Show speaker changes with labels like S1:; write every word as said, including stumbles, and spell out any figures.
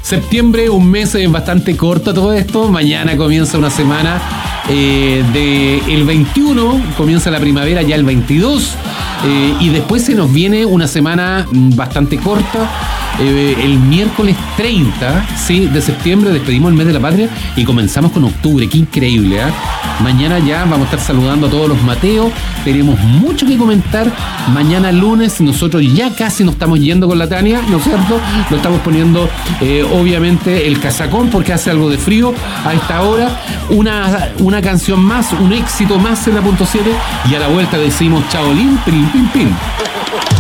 S1: Septiembre, un mes eh, bastante corto todo esto. Mañana comienza una semana eh, del veintiuno, comienza la primavera ya el veintidós. Eh, y después se nos viene una semana bastante corta. Eh, el miércoles treinta, ¿sí?, de septiembre despedimos el mes de la patria y comenzamos con octubre. Qué increíble, ¿eh? Mañana ya vamos a estar saludando a todos los Mateos. Tenemos mucho que comentar. Mañana lunes nosotros ya casi nos estamos yendo con la Tania, ¿no es cierto? Lo estamos poniendo eh, obviamente el casacón porque hace algo de frío a esta hora. Una, una canción más, un éxito más en la punto siete y a la vuelta decimos chaolín, pim, pim, pim.